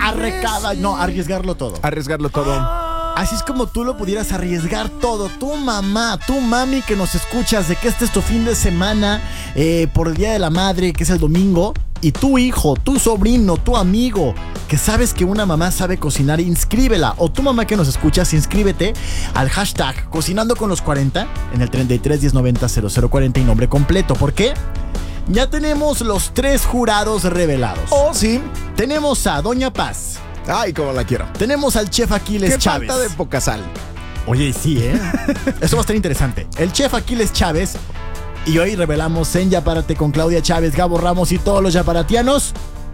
arriesgarlo todo. Arriesgarlo todo. Así es como tú lo pudieras arriesgar todo. Tu mamá, tu mami que nos escuchas, de que este es tu fin de semana por el Día de la Madre, que es el domingo. Y tu hijo, tu sobrino, tu amigo, que sabes que una mamá sabe cocinar, inscríbela. O tu mamá que nos escuchas, inscríbete al hashtag Cocinando con los 40 en el 33 10 90 0040 y nombre completo. ¿Por qué? Ya tenemos los 3 jurados revelados. Oh, sí. Tenemos a Doña Paz. Ay, cómo la quiero. Tenemos al chef Aquiles Qué Chávez. falta de poca sal. Oye, sí, Eso va a estar interesante. El chef Aquiles Chávez. Y hoy revelamos en Yapárate con Claudia Chávez, Gabo Ramos y todos los yaparatianos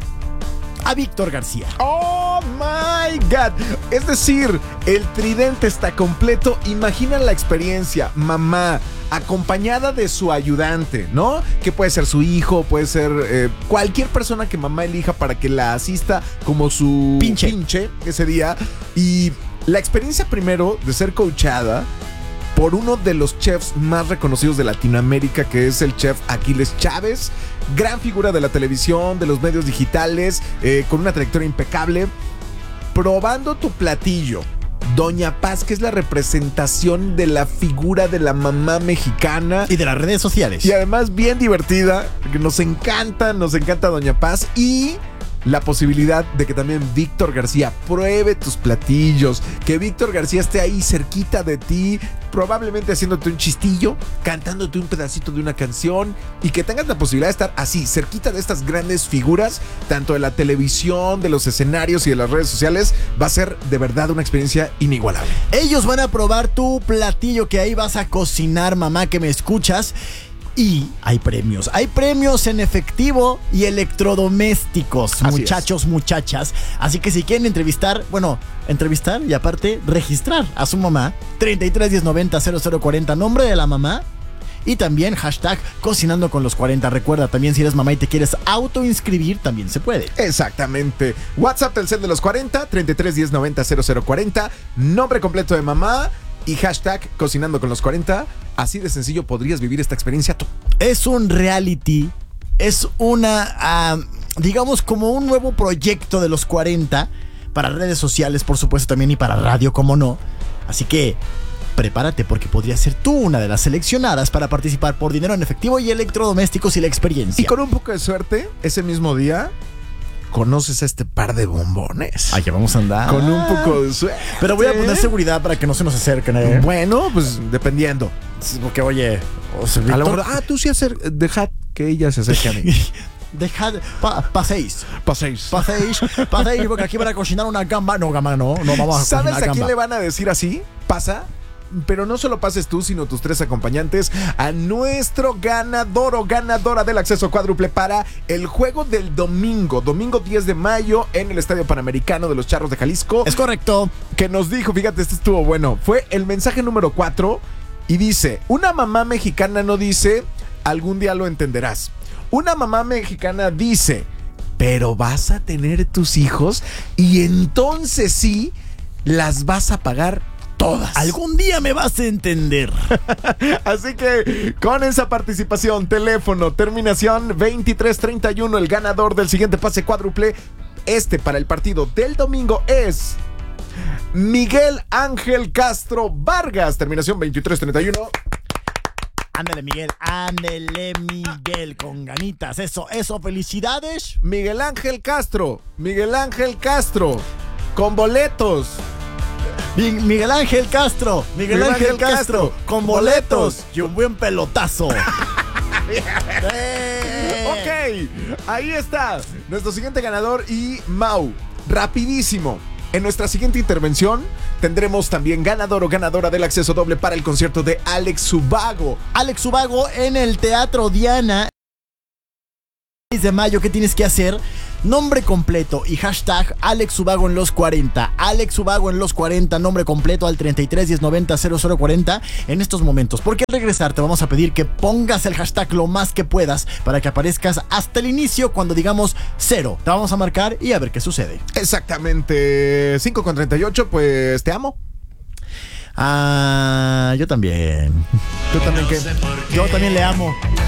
a Víctor García. ¡Oh, my God! Es decir, el tridente está completo. Imagina la experiencia, mamá, acompañada de su ayudante, ¿no? Que puede ser su hijo, puede ser cualquier persona que mamá elija para que la asista como su pinche ese día. Y la experiencia primero de ser coachada por uno de los chefs más reconocidos de Latinoamérica, que es el chef Aquiles Chávez, gran figura de la televisión, de los medios digitales, con una trayectoria impecable, probando tu platillo. Doña Paz, que es la representación de la figura de la mamá mexicana. Y de las redes sociales. Y además bien divertida, porque nos encanta Doña Paz. Y la posibilidad de que también Víctor García pruebe tus platillos, que Víctor García esté ahí cerquita de ti, probablemente haciéndote un chistillo, cantándote un pedacito de una canción, y que tengas la posibilidad de estar así, cerquita de estas grandes figuras, tanto de la televisión, de los escenarios y de las redes sociales. Va a ser de verdad una experiencia inigualable. Ellos van a probar tu platillo que ahí vas a cocinar, mamá que me escuchas. Y hay premios en efectivo y electrodomésticos, Así muchachos, muchachas. Así que si quieren entrevistar y aparte registrar a su mamá, 33 10 90 0040, nombre de la mamá. Y también hashtag Cocinando con los 40. Recuerda, también si eres mamá y te quieres autoinscribir, también se puede. Exactamente. WhatsApp Telcel de los 40, 33 10 90 0040, nombre completo de mamá y hashtag Cocinando con los 40. Así de sencillo podrías vivir esta experiencia tú. Es un reality, es una, digamos, como un nuevo proyecto de los 40 para redes sociales, por supuesto, también, y para radio, como no. Así que prepárate, porque podrías ser tú una de las seleccionadas para participar por dinero en efectivo y electrodomésticos y la experiencia. Y con un poco de suerte, ese mismo día conoces a este par de bombones. Ay, que vamos a andar con un poco de suerte. Pero voy a poner seguridad para que no se nos acerquen, Bueno, pues dependiendo. Porque, oye, a lo mejor, tú sí dejad que ella se acerque a mí. Dejad, paséis, Paséis, porque aquí van a cocinar una gamba. No, vamos a cocinar. ¿Sabes a quién gamba? le van a decir así? Pasa. Pero no solo pases tú, sino tus 3 acompañantes a nuestro ganador o ganadora del acceso cuádruple para el juego del domingo 10 de mayo en el Estadio Panamericano de los Charros de Jalisco. Es correcto. Que nos dijo, fíjate, este estuvo bueno. Fue el mensaje número 4 y dice: una mamá mexicana no dice algún día lo entenderás. Una mamá mexicana dice: pero vas a tener tus hijos y entonces sí las vas a pagar todas. Algún día me vas a entender. Así que con esa participación, teléfono, terminación 2331, el ganador del siguiente pase cuádruple, para el partido del domingo, es Miguel Ángel Castro Vargas, terminación 2331. Ándale, Miguel, con ganitas. Eso, felicidades. Miguel Ángel Castro, con boletos. Miguel Ángel Castro, con boletos y un buen pelotazo. Ok, ahí está nuestro siguiente ganador. Y Mau, rapidísimo, en nuestra siguiente intervención tendremos también ganador o ganadora del acceso doble para el concierto de Alex Zúbago. Alex Zúbago en el Teatro Diana, 6 de mayo. ¿Qué tienes que hacer? Nombre completo y hashtag Alex Zúbago en los 40. Alex Zúbago en los 40, nombre completo al 33 10 90 0040 en estos momentos. Porque al regresar te vamos a pedir que pongas el hashtag lo más que puedas para que aparezcas hasta el inicio cuando digamos 0. Te vamos a marcar y a ver qué sucede. Exactamente. 5:38, pues te amo. Yo también. ¿Tú también qué? Yo también le amo.